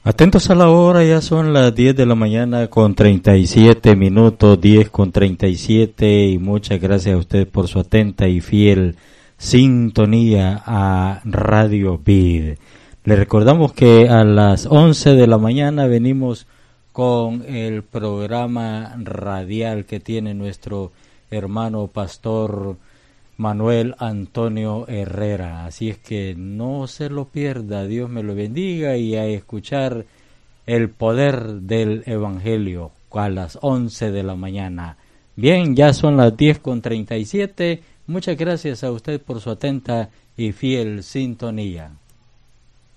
Atentos a la hora, ya son las 10 de la mañana con 37 minutos, 10 con 37, y muchas gracias a usted por su atenta y fiel sintonía a Radio Vid. Le recordamos que a las 11 de la mañana venimos con el programa radial que tiene nuestro hermano pastor Manuel Antonio Herrera, así es que no se lo pierda. Dios me lo bendiga, y a escuchar el poder del Evangelio a las 11 de la mañana. Bien, ya son las 10 con 37. Muchas gracias a usted por su atenta y fiel sintonía.